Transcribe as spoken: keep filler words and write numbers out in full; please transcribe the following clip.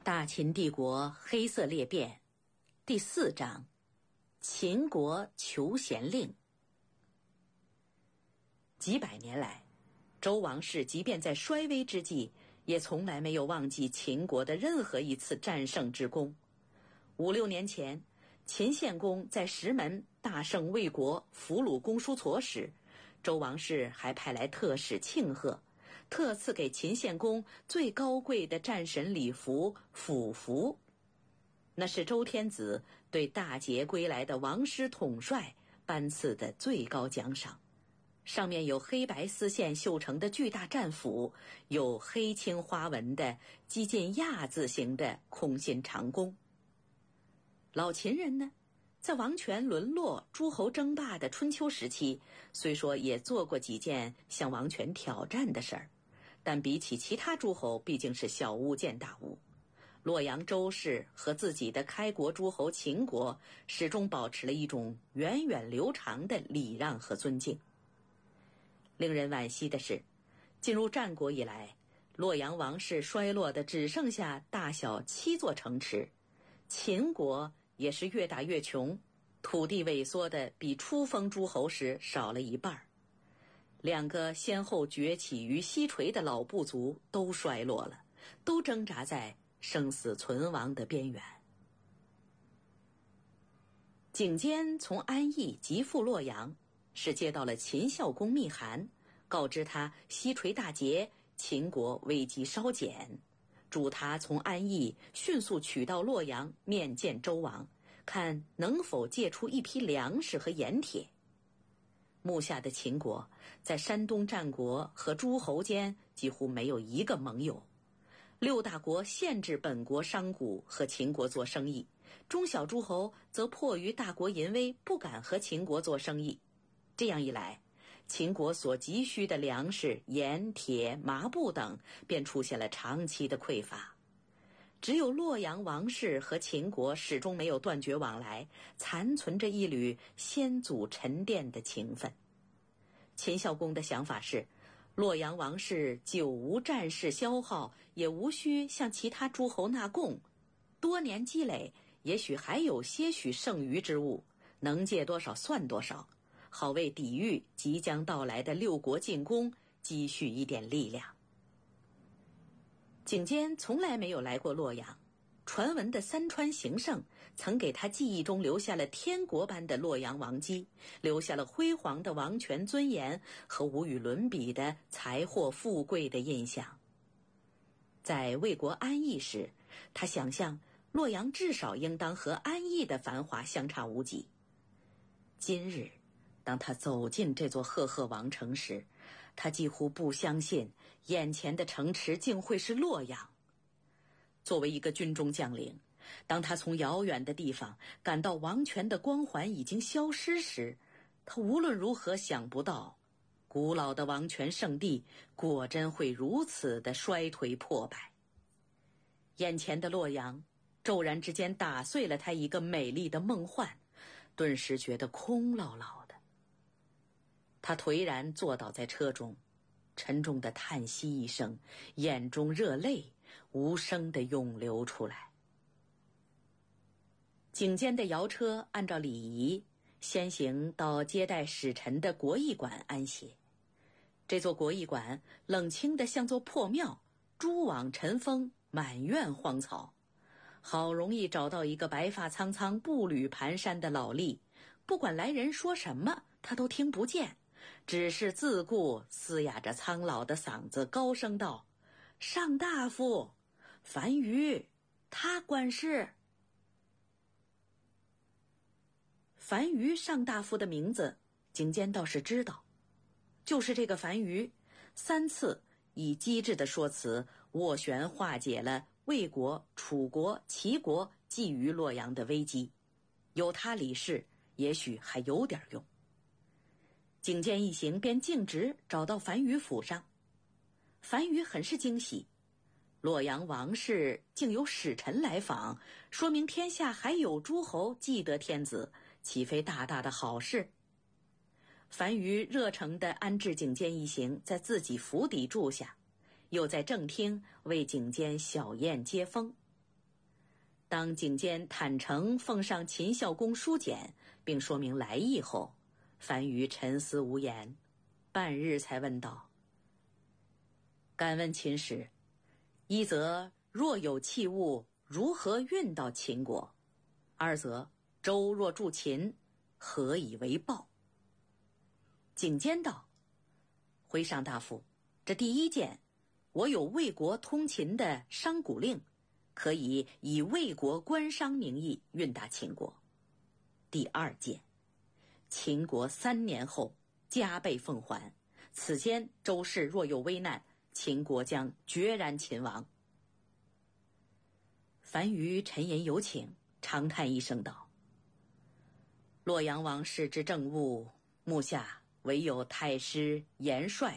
大秦帝国黑色裂变第四章，秦国求贤令。几百年来，周王室即便在衰微之际，也从来没有忘记秦国的任何一次战胜之功。五六年前，秦献公在石门大胜魏国，俘虏公叔痤时，周王室还派来特使庆贺，特赐给秦献公最高贵的战神礼服辅服，那是周天子对大捷归来的王师统帅颁赐的最高奖赏。上面有黑白丝线绣成的巨大战斧，有黑青花纹的几近亚字形的空心长弓。老秦人呢，在王权沦落、诸侯争霸的春秋时期，虽说也做过几件向王权挑战的事儿，但比起其他诸侯毕竟是小巫见大巫。洛阳周氏和自己的开国诸侯秦国始终保持了一种源远流长的礼让和尊敬。令人惋惜的是，进入战国以来，洛阳王室衰落的只剩下大小七座城池，秦国也是越打越穷，土地萎缩的比初封诸侯时少了一半。两个先后崛起于西陲的老部族都衰落了，都挣扎在生死存亡的边缘。景监从安邑急赴洛阳，是接到了秦孝公密函，告知他西陲大捷，秦国危机稍减，嘱他从安邑迅速取到洛阳面见周王，看能否借出一批粮食和盐铁。目下的秦国在山东战国和诸侯间几乎没有一个盟友，六大国限制本国商贾和秦国做生意，中小诸侯则迫于大国淫威，不敢和秦国做生意。这样一来，秦国所急需的粮食、盐、铁、麻布等便出现了长期的匮乏。只有洛阳王室和秦国始终没有断绝往来，残存着一缕先祖沉淀的情分。秦孝公的想法是，洛阳王室久无战事消耗，也无需向其他诸侯纳贡，多年积累，也许还有些许剩余之物，能借多少算多少，好为抵御即将到来的六国进攻积蓄一点力量。景监从来没有来过洛阳，传闻的三川行胜曾给他记忆中留下了天国般的洛阳王基，留下了辉煌的王权尊严和无与伦比的财货富贵的印象。在魏国安邑时，他想象洛阳至少应当和安邑的繁华相差无几。今日当他走进这座赫赫王城时，他几乎不相信眼前的城池竟会是洛阳。作为一个军中将领，当他从遥远的地方感到王权的光环已经消失时，他无论如何想不到，古老的王权圣地果真会如此的衰颓破败。眼前的洛阳骤然之间打碎了他一个美丽的梦幻，顿时觉得空落落的。他颓然坐倒在车中，沉重地叹息一声，眼中热泪无声地涌流出来。景监的摇车按照礼仪先行到接待使臣的国驿馆安歇。这座国驿馆冷清得像座破庙，蛛网尘封，满院荒草。好容易找到一个白发苍苍、步履蹒跚的老吏，不管来人说什么，他都听不见，只是自顾嘶哑着苍老的嗓子，高声道：“上大夫，樊於，他管事。”樊於上大夫的名字，景监倒是知道，就是这个樊於，三次以机智的说辞斡旋化解了魏国、楚国、齐国觊觎洛阳的危机，有他理事，也许还有点用。景监一行便径直找到樊於府上。樊於很是惊喜，洛阳王室竟有使臣来访，说明天下还有诸侯记得天子，岂非大大的好事？樊於热诚地安置景监一行在自己府邸住下，又在正厅为景监小宴接风。 当景监坦诚奉上秦孝公书简，并说明来意后，樊於沉思无言，半日才问道：“敢问秦使，一则若有器物，如何运到秦国？二则周若助秦，何以为报？”景监道：“回上大夫，这第一件，我有魏国通秦的商贾令，可以以魏国官商名义运达秦国。第二件，秦国三年后加倍奉还，此间周氏若有危难，秦国将决然秦亡。”樊於沉吟有请，长叹一声道：“洛阳王室之政务，目下唯有太师、元帅